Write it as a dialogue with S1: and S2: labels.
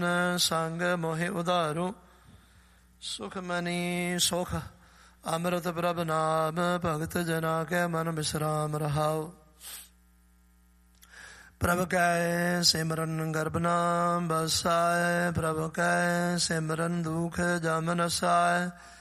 S1: ਸੰਗ ਮੋਹਿ ਉਧਾਰੂ ਸੁਖ ਮਨੀ ਸੁਖ ਅੰਮ੍ਰਿਤ ਪ੍ਰਭ ਨਾਮ ਭਗਤ ਜਨਾ ਕੇ ਮਨ ਵਿਸਰਾਮ ਰਹਾਉ। ਪ੍ਰਭ ਕੈ ਸਿਮਰਨ ਗਰਭ ਨਾਮ ਬਸਾਏ ਪ੍ਰਭ ਕੈ ਸਿਮਰਨ ਦੁਖ ਜਮ ਨਸਾਏ